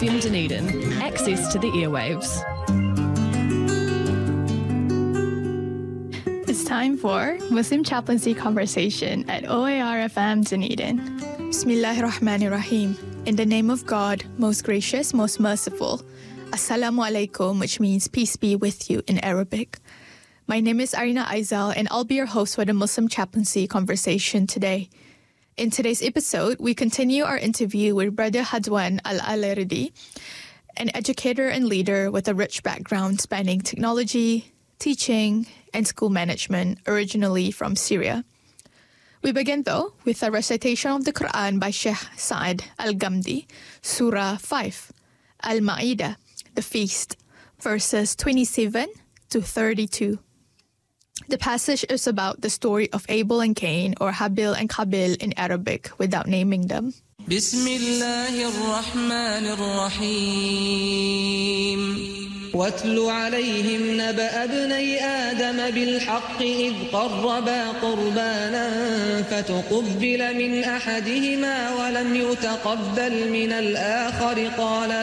FM Dunedin, access to the airwaves. It's time for Muslim Chaplaincy Conversation at OAR FM Dunedin. Bismillahirrahmanirrahim. In the name of God, most gracious, most merciful. Assalamu alaikum, which means peace be with you in Arabic. My name is Arina Aizal, and I'll be your host for the Muslim Chaplaincy Conversation today. In today's episode, we continue our interview with Brother Hadwan Al-Alerdi, an educator and leader with a rich background spanning technology, teaching, and school management, originally from Syria. We begin, though, with a recitation of the Quran by Sheikh Sa'ad Al-Ghamdi, Surah 5, Al-Ma'idah, the Feast, verses 27 to 32. The passage is about the story of Abel and Cain, or Habil and Qabil in Arabic, without naming them. Bismillahirrahmanirrahim. واتل عليهم نبأ ابني آدم بالحق إذ قربا قربانا فتقبل من أحدهما ولم يتقبل من الآخر قال